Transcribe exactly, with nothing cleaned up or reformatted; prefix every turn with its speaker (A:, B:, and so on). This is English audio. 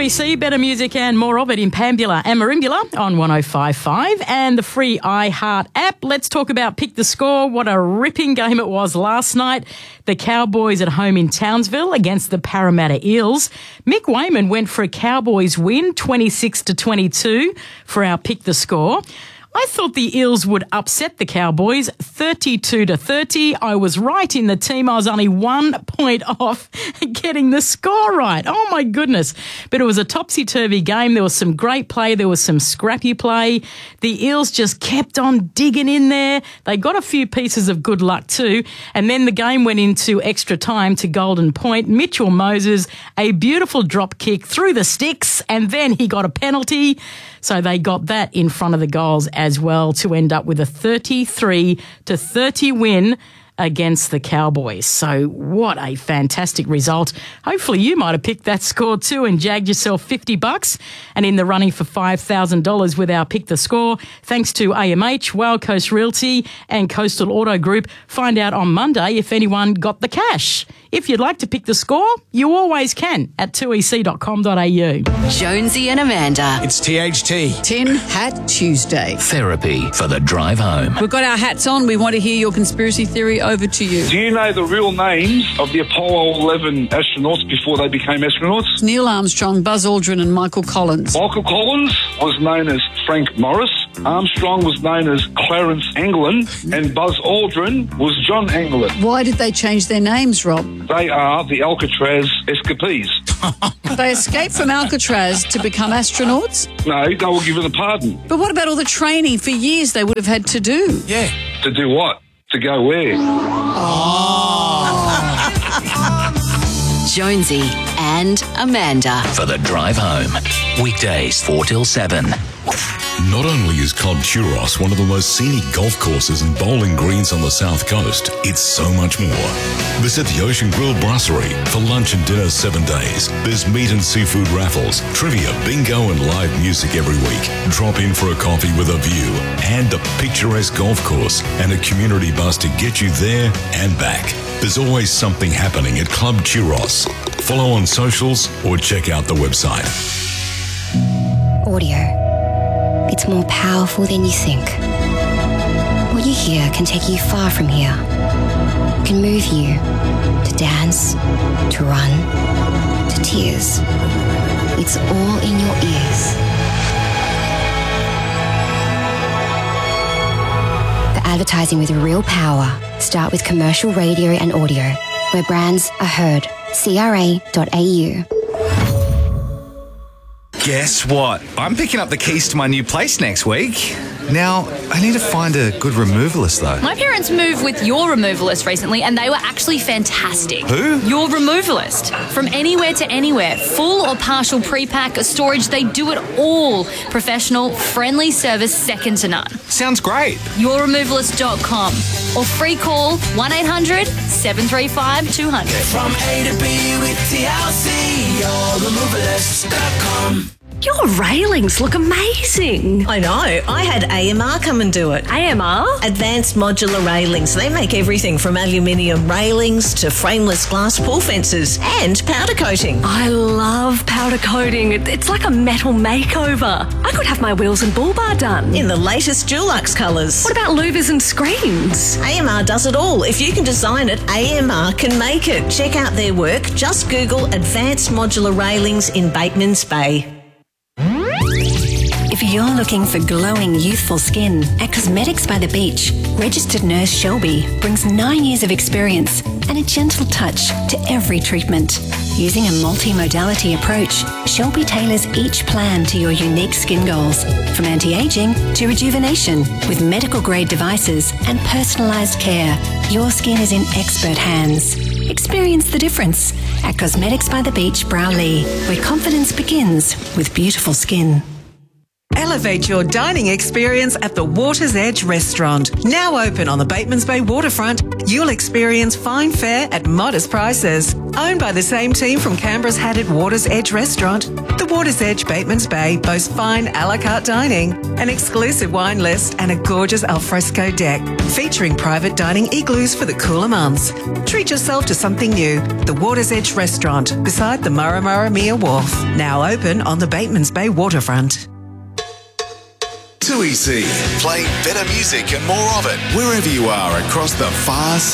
A: E C, better music and more of it in Pambula and Merimbula on one oh five point five and the free iHeart app. Let's talk about Pick the Score. What a ripping game it was last night. The Cowboys at home in Townsville against the Parramatta Eels. Mick Wayman went for a Cowboys win, twenty-six to twenty-two for our Pick the Score. I thought the Eels would upset the Cowboys, thirty-two to thirty. I was right in the team. I was only one point off getting the score right. Oh, my goodness. But it was a topsy-turvy game. There was some great play. There was some scrappy play. The Eels just kept on digging in there. They got a few pieces of good luck too. And then the game went into extra time to Golden Point. Mitchell Moses, a beautiful drop kick through the sticks, and then he got a penalty. So they got that in front of the goals as well to end up with a thirty-three to thirty win against the Cowboys. So what a fantastic result. Hopefully you might have picked that score too and jagged yourself fifty bucks and in the running for five thousand dollars with our Pick the Score. Thanks to A M H, Wild Coast Realty and Coastal Auto Group. Find out on Monday if anyone got the cash. If you'd like to pick the score, you always can at two e c dot com dot a u.
B: Jonesy and Amanda.
C: It's T H T.
D: Tin Hat Tuesday.
E: Therapy for the drive home.
D: We've got our hats on. We want to hear your conspiracy theory. Over to you.
F: Do you know the real names of the Apollo eleven astronauts before they became astronauts?
D: Neil Armstrong, Buzz Aldrin and Michael Collins.
F: Michael Collins was known as Frank Morris. Armstrong was known as Clarence Anglin. And Buzz Aldrin was John Anglin.
D: Why did they change their names, Rob?
F: They are the Alcatraz escapees.
D: They escaped from Alcatraz to become astronauts?
F: No, they were given a pardon.
D: But what about all the training for years they would have had to do?
C: Yeah.
F: To do what? To go where?
B: Jonesy and Amanda.
E: For the drive home. Weekdays four till seven.
G: Not only is Club Churros one of the most scenic golf courses and bowling greens on the South Coast, it's so much more. Visit the Ocean Grill Brasserie for lunch and dinner seven days. There's meat and seafood raffles, trivia, bingo and live music every week. Drop in for a coffee with a view and a picturesque golf course and a community bus to get you there and back. There's always something happening at Club Churros. Follow on socials or check out the website.
H: Audio. It's more powerful than you think. What you hear can take you far from here. It can move you to dance, to run, to tears. It's all in your ears. The advertising with real power. Start with commercial radio and audio, where brands are heard. C R A dot A U.
C: Guess what? I'm picking up the keys to my new place next week. Now, I need to find a good removalist, though.
I: My parents moved with your removalist recently and they were actually fantastic.
C: Who?
I: Your removalist. From anywhere to anywhere, full or partial pre-pack, storage, they do it all. Professional, friendly service, second to none.
C: Sounds great.
I: your removalist dot com or free call one eight hundred seven three five two hundred.
J: From A to B with T L C, your removalist dot com.
K: Your railings look amazing.
L: I know. I had A M R come and do it.
K: A M R?
L: Advanced Modular Railings. They make everything from aluminium railings to frameless glass pool fences and powder coating.
K: I love powder coating. It's like a metal makeover. I could have my wheels and bull bar done.
L: In the latest Dulux colours.
K: What about louvers and screens?
L: A M R does it all. If you can design it, A M R can make it. Check out their work. Just Google Advanced Modular Railings in Bateman's Bay.
H: If you're looking for glowing, youthful skin, at Cosmetics by the Beach, registered nurse Shelby brings nine years of experience and a gentle touch to every treatment. Using a multi-modality approach, Shelby tailors each plan to your unique skin goals, from anti-aging to rejuvenation. With medical-grade devices and personalised care, your skin is in expert hands. Experience the difference at Cosmetics by the Beach, Browley, where confidence begins with beautiful skin.
M: Elevate your dining experience at the Water's Edge Restaurant. Now open on the Batemans Bay waterfront, you'll experience fine fare at modest prices. Owned by the same team from Canberra's Haddad Water's Edge Restaurant, the Water's Edge Batemans Bay boasts fine a la carte dining, an exclusive wine list and a gorgeous alfresco deck, featuring private dining igloos for the cooler months. Treat yourself to something new. The Water's Edge Restaurant, beside the Murramurramia Wharf. Now open on the Batemans Bay waterfront.
N: Too easy. Play better music and more of it wherever you are across the far